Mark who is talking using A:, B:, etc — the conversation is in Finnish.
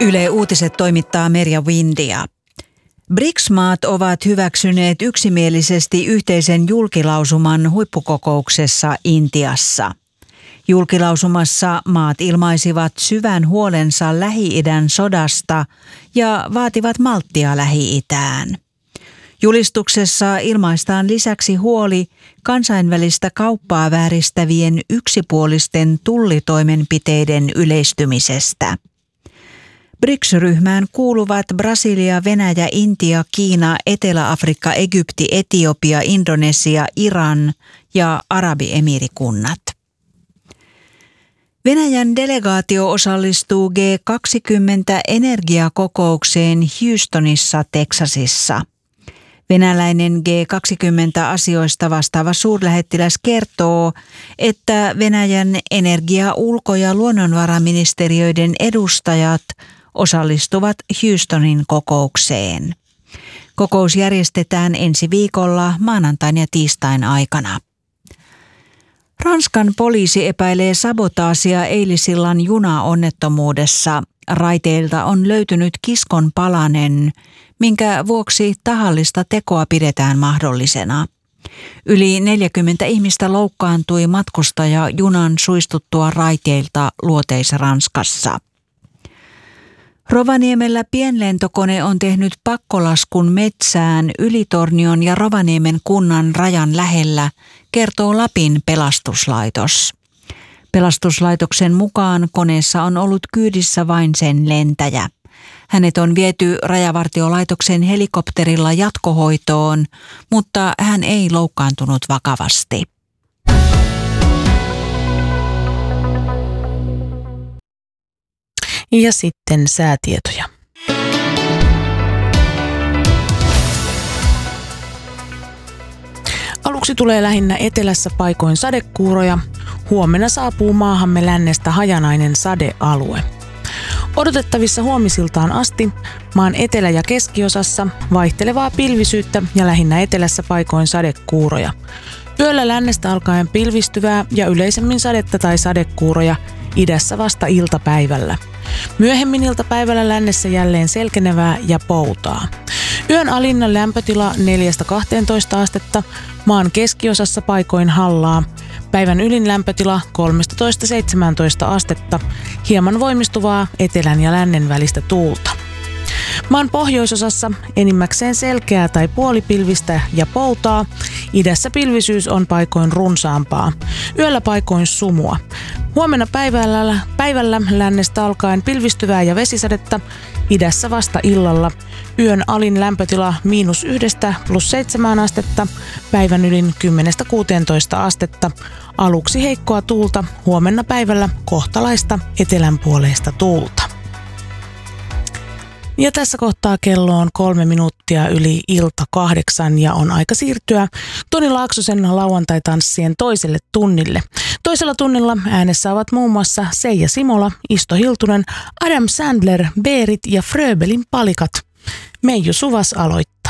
A: Yle Uutiset toimittaa Merja Windia. BRICS-maat ovat hyväksyneet yksimielisesti yhteisen julkilausuman huippukokouksessa Intiassa. Julkilausumassa maat ilmaisivat syvän huolensa Lähi-idän sodasta ja vaativat malttia Lähi-itään. Julistuksessa ilmaistaan lisäksi huoli kansainvälistä kauppaa vääristävien yksipuolisten tullitoimenpiteiden yleistymisestä. BRICS-ryhmään kuuluvat Brasilia, Venäjä, Intia, Kiina, Etelä-Afrikka, Egypti, Etiopia, Indonesia, Iran ja Arabiemiirikunnat. Venäjän delegaatio osallistuu G20-energiakokoukseen Houstonissa, Teksasissa. Venäläinen G20-asioista vastaava suurlähettiläs kertoo, että Venäjän energia-, ulko- ja luonnonvaraministeriöiden edustajat osallistuvat Houstonin kokoukseen. Kokous järjestetään ensi viikolla maanantain ja tiistain aikana. Ranskan poliisi epäilee sabotaasia eilisillan junaonnettomuudessa. Raiteilta on löytynyt kiskon palanen, minkä vuoksi tahallista tekoa pidetään mahdollisena. Yli 40 ihmistä loukkaantui matkustajajunan suistuttua raiteilta Luoteis-Ranskassa. Rovaniemellä pienlentokone on tehnyt pakkolaskun metsään Ylitornion ja Rovaniemen kunnan rajan lähellä, kertoo Lapin pelastuslaitos. Pelastuslaitoksen mukaan koneessa on ollut kyydissä vain sen lentäjä. Hänet on viety Rajavartiolaitoksen helikopterilla jatkohoitoon, mutta hän ei loukkaantunut vakavasti.
B: Ja sitten säätietoja. Aluksi tulee lähinnä etelässä paikoin sadekuuroja. Huomenna saapuu maahamme lännestä hajanainen sadealue. Odotettavissa huomisiltaan asti maan etelä- ja keskiosassa vaihtelevaa pilvisyyttä ja lähinnä etelässä paikoin sadekuuroja. Yöllä lännestä alkaen pilvistyvää ja yleisemmin sadetta tai sadekuuroja, idässä vasta iltapäivällä. Myöhemmin iltapäivällä lännessä jälleen selkenevää ja poutaa. Yön alinnan lämpötila 4-12 astetta, maan keskiosassa paikoin hallaa. Päivän ylin lämpötila 13-17 astetta, hieman voimistuvaa etelän ja lännen välistä tuulta. Maan pohjoisosassa enimmäkseen selkeää tai puolipilvistä ja poutaa. Idässä pilvisyys on paikoin runsaampaa. Yöllä paikoin sumua. Huomenna päivällä lännestä alkaen pilvistyvää ja vesisadetta. Idässä vasta illalla. Yön alin lämpötila -1 + 7 astetta. Päivän ylin 10-16 astetta. Aluksi heikkoa tuulta. Huomenna päivällä kohtalaista etelänpuoleista tuulta. Ja tässä kohtaa kello on 3 minuuttia yli ilta 8 ja on aika siirtyä Toni Laaksosen lauantai-tanssien toiselle tunnille. Toisella tunnilla äänessä ovat muun muassa Seija Simola, Isto Hiltunen, Adam Sandler, Berit ja Fröbelin palikat. Meiju Suvas aloittaa.